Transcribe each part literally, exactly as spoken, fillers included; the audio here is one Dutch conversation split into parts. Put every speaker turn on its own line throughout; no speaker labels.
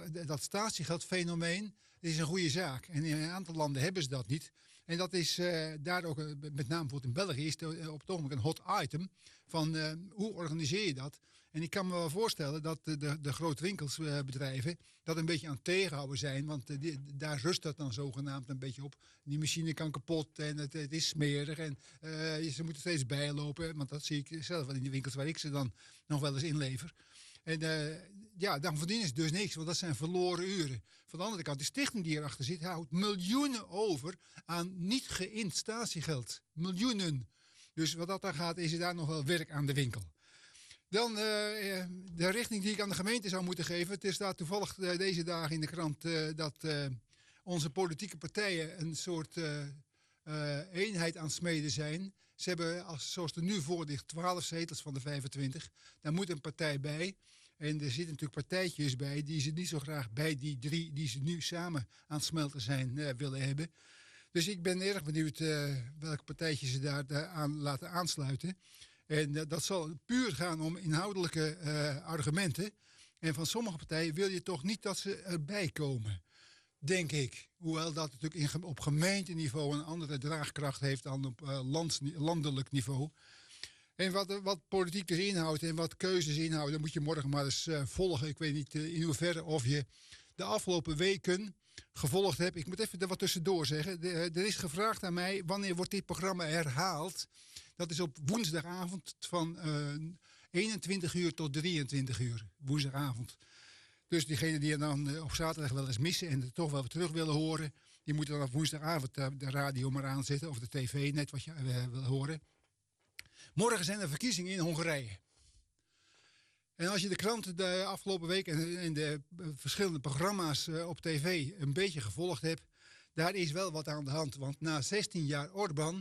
dat statiegeldfenomeen is een goede zaak. En in een aantal landen hebben ze dat niet. En dat is uh, daar ook, uh, met name bijvoorbeeld in België, is het uh, op het ogenblik een hot item. Van uh, hoe organiseer je dat? En ik kan me wel voorstellen dat de, de, de grote winkelsbedrijven uh, dat een beetje aan het tegenhouden zijn. Want uh, die, daar rust dat dan zogenaamd een beetje op. Die machine kan kapot en het, het is smerig. En uh, ze moeten steeds bijlopen. Want dat zie ik zelf wel in die winkels waar ik ze dan nog wel eens inlever. En uh, ja, dan verdienen ze dus niks, want dat zijn verloren uren. Van de andere kant, de stichting die erachter zit, houdt miljoenen over aan niet geïnd statiegeld. Miljoenen. Dus wat dat dan gaat, is er daar nog wel werk aan de winkel. Dan uh, de richting die ik aan de gemeente zou moeten geven. Het staat toevallig uh, deze dagen in de krant uh, dat uh, onze politieke partijen een soort uh, uh, eenheid aan het smeden zijn. Ze hebben, als, zoals er nu voor ligt, twaalf zetels van de vijfentwintig. Daar moet een partij bij. En er zitten natuurlijk partijtjes bij die ze niet zo graag bij die drie die ze nu samen aan het smelten zijn uh, willen hebben. Dus ik ben erg benieuwd uh, welke partijtjes ze daar, daar aan laten aansluiten. En uh, dat zal puur gaan om inhoudelijke uh, argumenten. En van sommige partijen wil je toch niet dat ze erbij komen. Denk ik. Hoewel dat natuurlijk in, op gemeenteniveau een andere draagkracht heeft dan op uh, lands, landelijk niveau. En wat, wat politiek dus inhoudt en wat keuzes inhouden, dat moet je morgen maar eens uh, volgen. Ik weet niet uh, in hoeverre of je de afgelopen weken gevolgd hebt. Ik moet even er wat tussendoor zeggen. De, uh, er is gevraagd aan mij, wanneer wordt dit programma herhaald? Dat is op woensdagavond van uh, eenentwintig uur tot drieëntwintig uur. Woensdagavond. Dus diegenen die er dan uh, op zaterdag wel eens missen en het toch wel weer terug willen horen, die moeten dan op woensdagavond uh, de radio maar aanzetten of de tv, net wat je uh, wil horen. Morgen zijn er verkiezingen in Hongarije. En als je de kranten de afgelopen week en de verschillende programma's op tv een beetje gevolgd hebt, daar is wel wat aan de hand. Want na zestien jaar Orbán,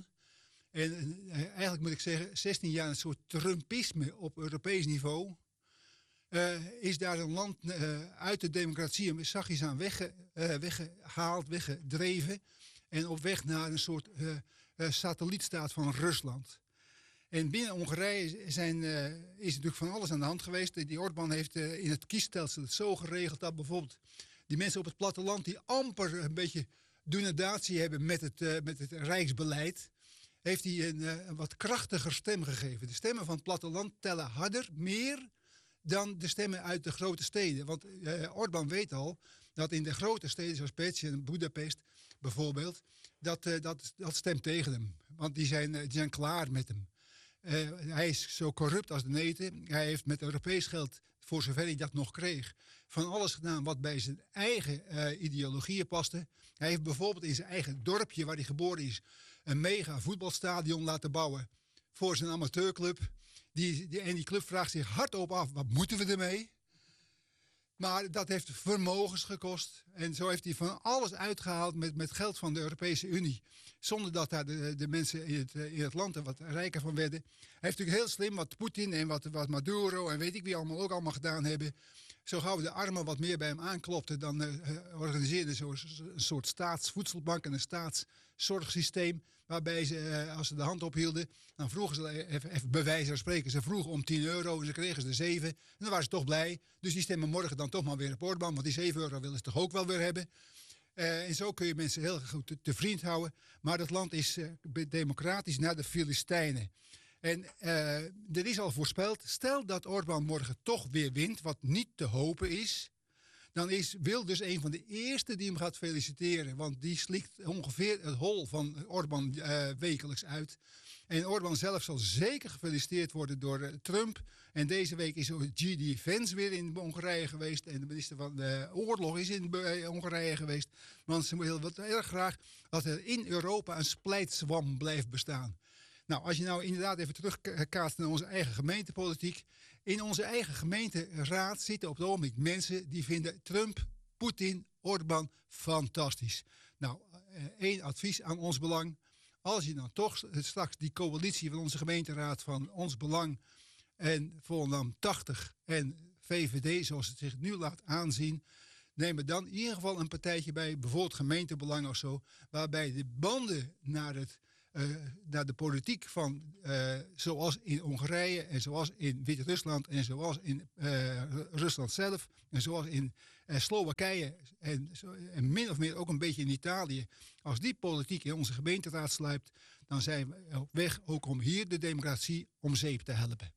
en eigenlijk moet ik zeggen zestien jaar een soort Trumpisme op Europees niveau, uh, is daar een land uh, uit de democratie zachtjes aan wegge, uh, weggehaald, weggedreven en op weg naar een soort uh, uh, satellietstaat van Rusland. En binnen Hongarije zijn, uh, is natuurlijk van alles aan de hand geweest. Die Orbán heeft uh, in het kiesstelsel het zo geregeld dat bijvoorbeeld die mensen op het platteland die amper een beetje donatie hebben met het, uh, met het rijksbeleid, heeft hij een, uh, een wat krachtiger stem gegeven. De stemmen van het platteland tellen harder, meer dan de stemmen uit de grote steden. Want uh, Orbán weet al dat in de grote steden zoals Pécs en Budapest bijvoorbeeld, dat, uh, dat, dat stemt tegen hem. Want die zijn, uh, die zijn klaar met hem. Uh, hij is zo corrupt als de neten. Hij heeft met Europees geld, voor zover hij dat nog kreeg, van alles gedaan wat bij zijn eigen uh, ideologieën paste. Hij heeft bijvoorbeeld in zijn eigen dorpje waar hij geboren is een mega voetbalstadion laten bouwen voor zijn amateurclub. Die, die, en die club vraagt zich hardop af, wat moeten we ermee? Maar dat heeft vermogens gekost. En zo heeft hij van alles uitgehaald met, met geld van de Europese Unie. Zonder dat daar de, de mensen in het, in het land er wat rijker van werden. Hij heeft natuurlijk heel slim wat Poetin en wat, wat Maduro en weet ik wie allemaal ook allemaal gedaan hebben. Zo gauw de armen wat meer bij hem aanklopten, dan uh, organiseerden ze een soort staatsvoedselbank en een staatszorgsysteem. Waarbij ze, uh, als ze de hand ophielden, dan vroegen ze, even, even bij wijze van spreken, ze vroegen om tien euro en ze kregen ze er zeven. En dan waren ze toch blij. Dus die stemmen morgen dan toch maar weer op Orbán, want die zeven euro willen ze toch ook wel weer hebben. Uh, en zo kun je mensen heel goed te, te vriend houden. Maar dat land is uh, democratisch naar de Filistijnen. En uh, er is al voorspeld, stel dat Orbán morgen toch weer wint, wat niet te hopen is, dan is Wilders een van de eerste die hem gaat feliciteren. Want die slikt ongeveer het hol van Orbán uh, wekelijks uit. En Orbán zelf zal zeker gefeliciteerd worden door uh, Trump. En deze week is G D Vance weer in Hongarije geweest. En de minister van de Oorlog is in uh, Hongarije geweest. Want ze wil wat erg graag dat er in Europa een splijtswam blijft bestaan. Nou, als je nou inderdaad even terugkaatst naar onze eigen gemeentepolitiek. In onze eigen gemeenteraad zitten op het ogenblik mensen die vinden Trump, Poetin, Orbán fantastisch. Nou, één advies aan ons belang. Als je dan toch straks die coalitie van onze gemeenteraad van Ons Belang en Volendam tachtig en V V D, zoals het zich nu laat aanzien, neem er dan in ieder geval een partijtje bij, bijvoorbeeld gemeentebelang of zo, waarbij de banden naar het uh, naar de politiek van uh, zoals in Hongarije en zoals in Wit-Rusland en zoals in uh, Rusland zelf en zoals in uh, Slowakije en, zo, en min of meer ook een beetje in Italië. Als die politiek in onze gemeenteraad sluipt, dan zijn we op weg ook om hier de democratie om zeep te helpen.